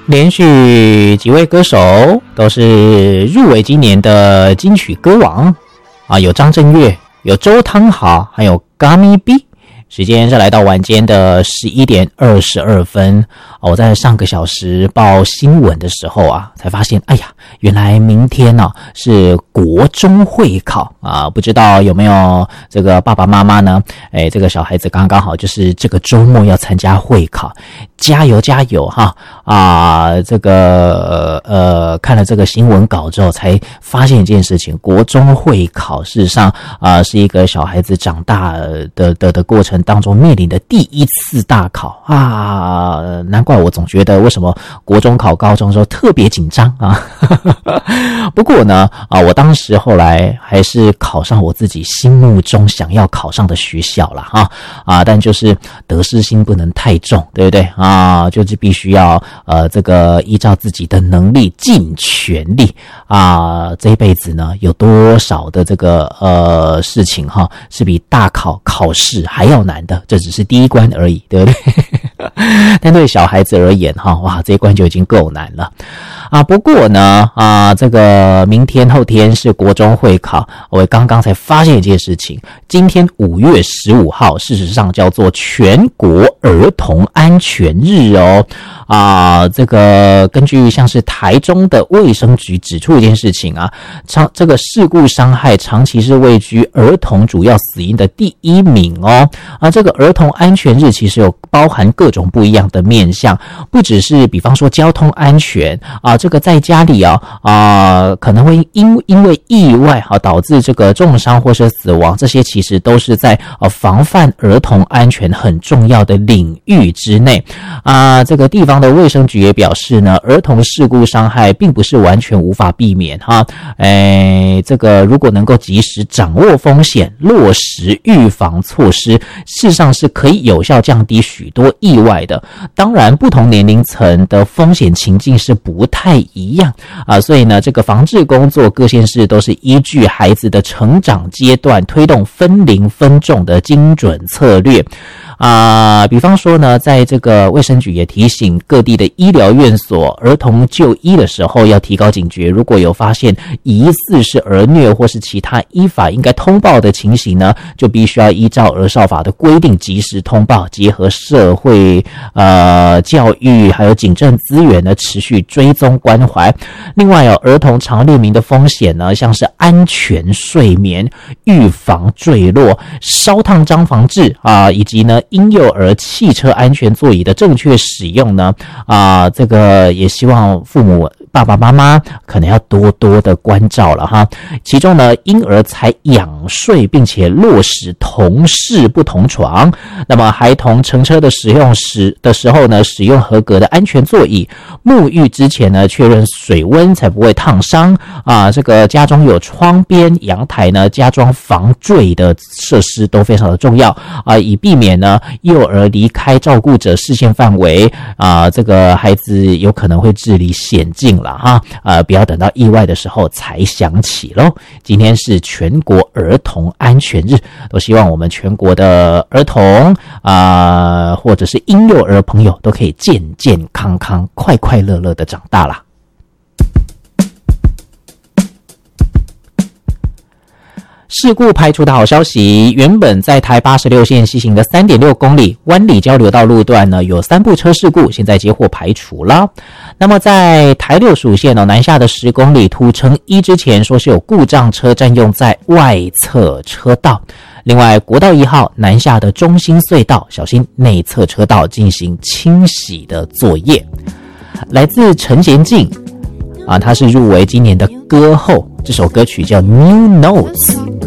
连续几位歌手都是入围今年的金曲歌王啊，有张震岳，有周汤豪，还有 Gummy B。时间是来到晚间的11点22分。我在上个小时报新闻的时候啊，才发现，哎呀，原来明天呢是国中会考啊，不知道有没有这个爸爸妈妈呢？这个小孩子刚好就是这个周末要参加会考，加油加油哈！这个看了这个新闻稿之后，才发现一件事情：国中会考事实上是一个小孩子长大的过程当中面临的第一次大考啊！难怪我总觉得为什么国中考高中的时候特别紧张啊！不过呢，我当时后来还是考上我自己心目中想要考上的学校了哈但就是得失心不能太重，对不对啊？就是必须要这个依照自己的能力尽全力啊！这一辈子呢，有多少的这个事情哈，是比大考考试还要难的？这只是第一关而已，对不对？但对小孩子而言哈，哇，这一关就已经够难了啊！不过呢这个明天后天是国中会考，我刚刚才发现一件事情，今天5月15号，事实上叫做全国儿童安全日哦。这个根据像是台中的卫生局指出一件事情啊，这个事故伤害长期是位居儿童主要死因的第1名哦。这个儿童安全日其实有包含各种不一样的面向，不只是比方说交通安全这个在家里可能会因为意外导致这个重伤或是死亡，这些其实都是在防范儿童安全很重要的领域之内这个地方的卫生局也表示呢，儿童事故伤害并不是完全无法避免这个如果能够及时掌握风险，落实预防措施，事实上是可以有效降低许多意外的。当然不同年龄层的风险情境是不太一样所以呢，这个防治工作各县市都是依据孩子的成长阶段推动分龄分众的精准策略比方说呢，在这个卫生局也提醒各地的医疗院所儿童就医的时候要提高警觉，如果有发现疑似是儿虐或是其他依法应该通报的情形呢，就必须要依照儿少法的规定及时通报，结合社会教育还有警政资源呢，持续追踪关怀。另外儿童常列明的风险呢，像是安全睡眠、预防坠落、烧烫伤防治以及呢婴幼儿汽车安全座椅的正确使用呢这个也希望父母爸爸妈妈可能要多多的关照了哈。其中呢，婴儿才仰睡并且落实同室不同床，那么孩童乘车的时候呢，使用合格的安全座椅，沐浴之前呢，确认水温才不会烫伤这个家中有窗边、阳台呢，加装防坠的设施都非常的重要以避免呢幼儿离开照顾者视线范围这个孩子有可能会置离险境了不要等到意外的时候才想起咯。今天是全国儿童安全日，都希望我们全国的儿童或者是婴幼儿朋友都可以健健康康、快快乐乐的长大啦。事故排除的好消息，原本在台86线西行的 3.6 公里湾里交流道路段呢，有3部车事故，现在接获排除了。那么在台65线南下的10公里土城1之前说是有故障车占用在外侧车道。另外国道1号南下的中心隧道，小心内侧车道进行清洗的作业。来自陈贤进他是入围今年的歌后，这首歌曲叫 New Notes。